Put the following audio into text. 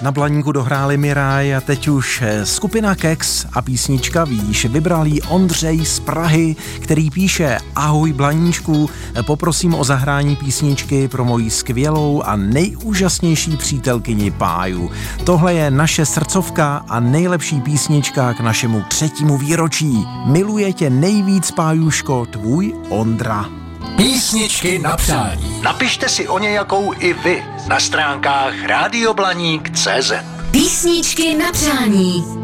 Na Blaníku dohráli Miraj a teď už skupina Kex a písnička Víš. Vybral jí Ondřej z Prahy, který píše: Ahoj Blaníčku, poprosím o zahrání písničky pro moji skvělou a nejúžasnější přítelkyni Páju. Tohle je naše srdcovka a nejlepší písnička k našemu 3. výročí. Miluje tě nejvíc, Pájuško, tvůj Ondra. Písničky na přání. Napište si o nějakou i vy na stránkách radioblaník.cz. Písničky na přání.